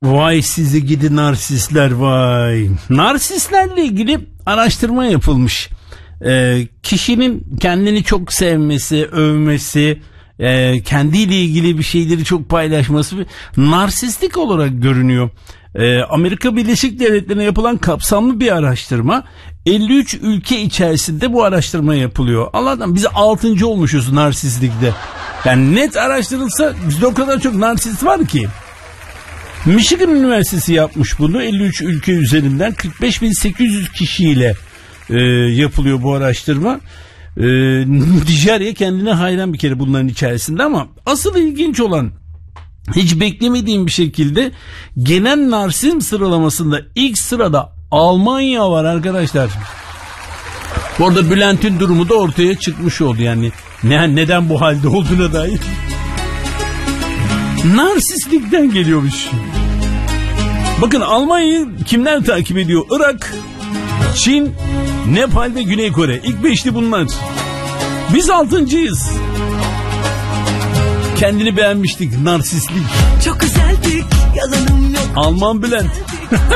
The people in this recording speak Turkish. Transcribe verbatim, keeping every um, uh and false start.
Vay sizi gidi narsistler vay. Narsistlerle ilgili araştırma yapılmış. Ee, kişinin kendini çok sevmesi, övmesi, e, kendiyle ilgili bir şeyleri çok paylaşması narsistik olarak görünüyor. Ee, Amerika Birleşik Devletleri'ne yapılan kapsamlı bir araştırma. elli üç ülke içerisinde bu araştırma yapılıyor. Allah'tan biz altıncı olmuşuz narsistlikte. Yani net araştırılsa bizde o kadar çok narsist var ki. Michigan Üniversitesi yapmış bunu. elli üç ülke üzerinden kırk beş bin sekiz yüz kişiyle e, yapılıyor bu araştırma. E, Nijerya kendine hayran bir kere bunların içerisinde, ama asıl ilginç olan, hiç beklemediğim bir şekilde genel narsizm sıralamasında ilk sırada Almanya var arkadaşlar. Orada Bülent'in durumu da ortaya çıkmış oldu yani. Ne, neden bu halde olduğuna dair. Narsistlikten geliyormuş. Bakın Almanya'yı kimler takip ediyor? Irak, Çin, Nepal ve Güney Kore. İlk beşli bunlar. Biz altıncıyız. Kendini beğenmiştik. Narsistlik. Çok güzeldik, yalanım yok. Alman Bülent.